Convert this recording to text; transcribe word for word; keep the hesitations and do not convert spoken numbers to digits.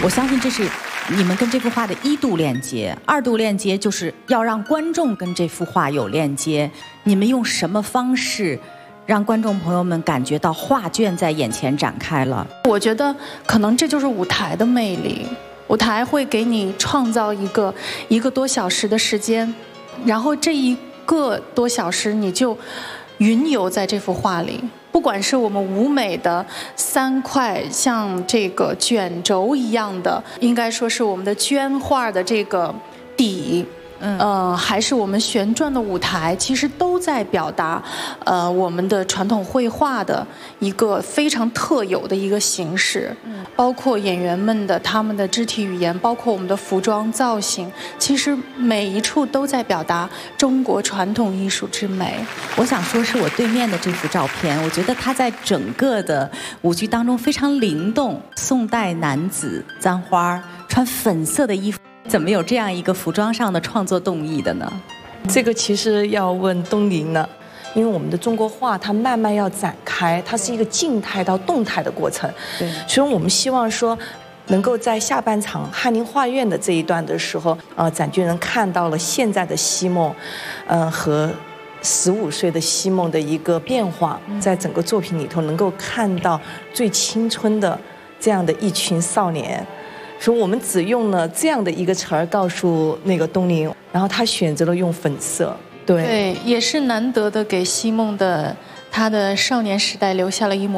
我相信这是你们跟这幅画的一度链接，二度链接就是要让观众跟这幅画有链接。你们用什么方式让观众朋友们感觉到画卷在眼前展开了？ 我觉得可能这就是舞台的魅力，舞台会给你创造一个一个多小时的时间，然后这一个多小时你就云游在这幅画里。不管是我们舞美的三块像这个卷轴一样的，应该说是我们的绢画的这个底，嗯、呃，还是我们旋转的舞台，其实都在表达，呃，我们的传统绘画的一个非常特有的一个形式。嗯，包括演员们的他们的肢体语言，包括我们的服装造型，其实每一处都在表达中国传统艺术之美。 我想说是我对面的这幅照片，我觉得它在整个的舞剧当中非常灵动。宋代男子簪花，穿粉色的衣服，怎么有这样一个服装上的创作动意的呢？ 这个其实要问东林了，因为我们的中国画它慢慢要展开，它是一个静态到动态的过程。对，所以我们希望说，能够在下半场翰林画院的这一段的时候，呃，展剧人看到了现在的奚梦，呃和十五岁的奚梦的一个变化，在整个作品里头能够看到最青春的这样的一群少年。所以我们只用了这样的一个词儿告诉那个东林，然后他选择了用粉色。对， 对，也是难得的给奚梦的他的少年时代留下了一抹